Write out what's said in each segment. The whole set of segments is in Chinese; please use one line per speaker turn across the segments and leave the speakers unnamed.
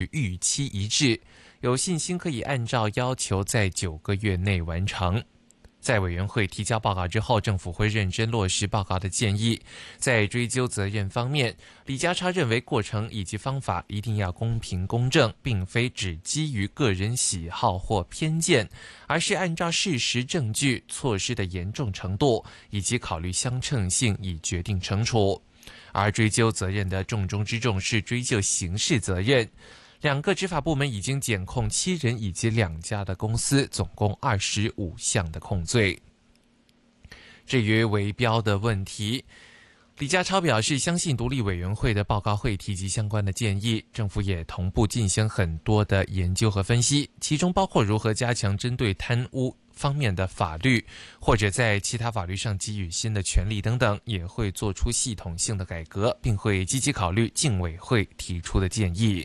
预期一致，有信心可以按照要求在9个月内完成。在委员会提交报告之后，政府会认真落实报告的建议。在追究责任方面，李家超认为过程以及方法一定要公平公正，并非只基于个人喜好或偏见，而是按照事实证据、措施的严重程度以及考虑相称性以决定惩处。而追究责任的重中之重是追究刑事责任。2个执法部门已经检控7人以及2家的公司，总共25项的控罪。至于围标的问题，李家超表示相信独立委员会的报告会提及相关的建议，政府也同步进行很多的研究和分析，其中包括如何加强针对贪污方面的法律，或者在其他法律上给予新的权利等等，也会做出系统性的改革，并会积极考虑竞委会提出的建议。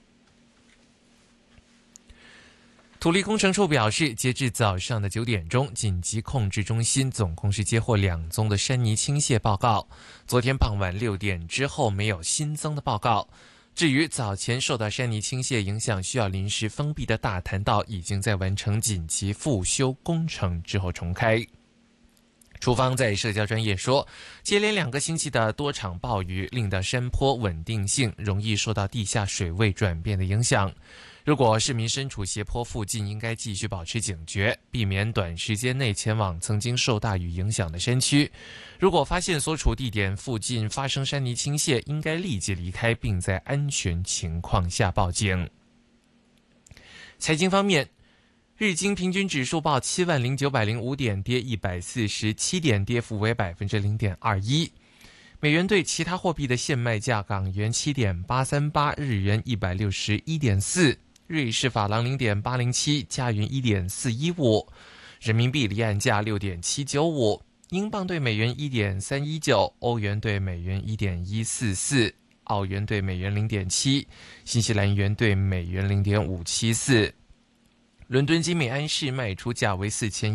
土力工程处表示，截至早上的9点钟，紧急控制中心总共是接获2宗的山泥倾泻报告。昨天傍晚6点之后没有新增的报告。至于早前受到山泥倾泻影响需要临时封闭的大潭道，已经在完成紧急复修工程之后重开。处方在社交专页说，接连2个星期的多场暴雨令到山坡稳定性容易受到地下水位转变的影响。如果市民身处斜坡附近，应该继续保持警觉，避免短时间内前往曾经受大雨影响的山区。如果发现所处地点附近发生山泥倾泻，应该立即离开，并在安全情况下报警。财经方面，日经平均指数报70905点，跌147点，跌幅为 0.21%。美元对其他货币的现卖价：港元7.838，日元161.4，瑞士法郎0.807，加元1.415，人民币离岸价6.795，英镑对美元1.319，欧元对美元1.144，澳元对美元0.7，新西兰元对美元0.574。伦敦金每安士卖出价为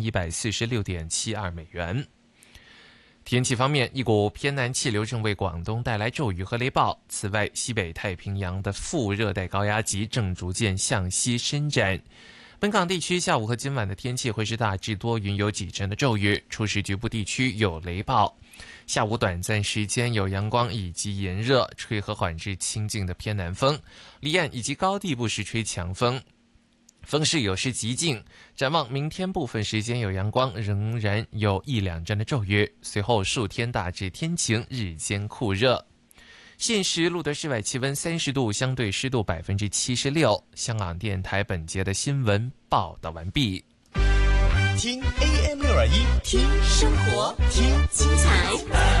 4146.72美元。天气方面，一股偏南气流正为广东带来骤雨和雷暴。此外，西北太平洋的副热带高压脊正逐渐向西伸展。本港地区下午和今晚的天气会是大致多云，有几阵的骤雨，初时局部地区有雷暴。下午短暂时间有阳光以及炎热，吹和缓至清劲的偏南风，离岸以及高地不时吹强风。风势有时极劲，展望明天部分时间有阳光，仍然有1-2阵的骤雨，随后数天大致天晴，日间酷热。现时录得室外气温30度，相对湿度76%。香港电台本节的新闻报道完毕。
听 AM621，听生活，听精彩。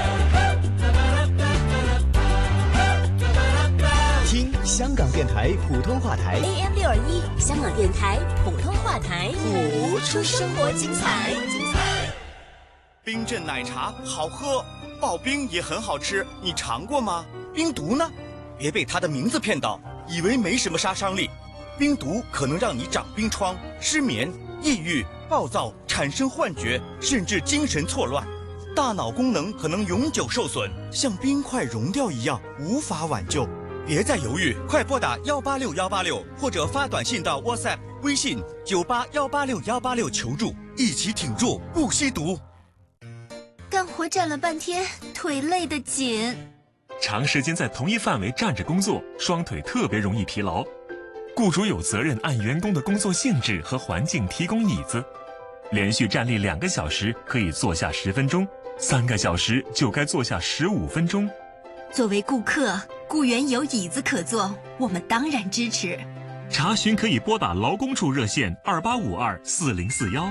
听香港电台普通话台
AM621，香港电台普通话台，
谱出生活精彩。
冰镇奶茶好喝，刨冰也很好吃，你尝过吗？冰毒呢？别被它的名字骗到，以为没什么杀伤力。冰毒可能让你长冰疮、失眠、抑郁、暴躁，产生幻觉，甚至精神错乱，大脑功能可能永久受损，像冰块融掉一样，无法挽救。别再犹豫，快拨打186186，或者发短信到 WhatsApp、微信98186-186求助，一起挺住，不吸毒。
干活站了半天，腿累得紧。
长时间在同一范围站着工作，双腿特别容易疲劳。雇主有责任按员工的工作性质和环境提供椅子，连续站立2个小时可以坐下10分钟，3个小时就该坐下15分钟。
作为顾客，雇员有椅子可坐，我们当然支持。
查询可以拨打劳工处热线28524041。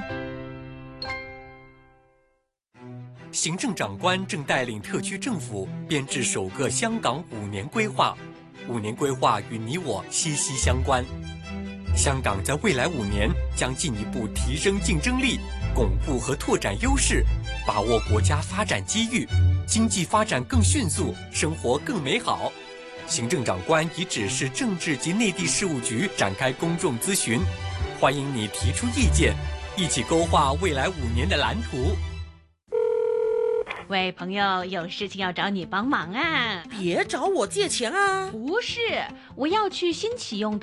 行政长官正带领特区政府编制首个香港5年规划，5年规划与你我息息相关。香港在未来5年将进一步提升竞争力，巩固和拓展优势，把握国家发展机遇，经济发展更迅速，生活更美好。行政长官已指示政治及内地事务局展开公众咨询，欢迎你提出意见，一起勾画未来5年的蓝图。
喂，朋友，有事情要找你帮忙啊。
别找我借钱啊。
不是，我要去新启用的